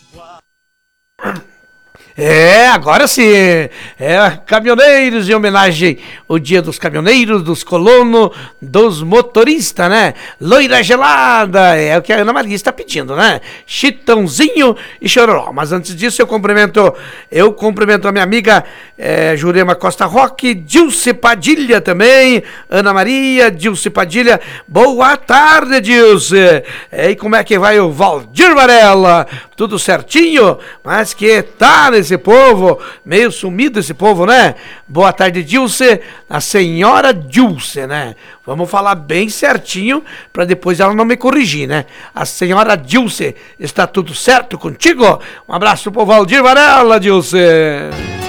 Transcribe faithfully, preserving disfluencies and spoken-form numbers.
É, agora sim. É, caminhoneiros em homenagem ao Dia dos Caminhoneiros, dos colonos, dos motoristas, né? Loira gelada, é o que a Ana Maria está pedindo, né? Chitãozinho e Chororó. Mas antes disso eu cumprimento, eu cumprimento a minha amiga é, Jurema Costa Roque, Dilce Padilha também, Ana Maria, Dilce Padilha. Boa tarde, Dilce. É, e como é que vai o Valdir Varela? Tudo certinho? Mas que tal esse povo? Meio sumido esse povo, né? Boa tarde, Dilce. A senhora Dilce, né? Vamos falar bem certinho para depois ela não me corrigir, né? A senhora Dilce, está tudo certo contigo? Um abraço pro Valdir Varela, Dilce.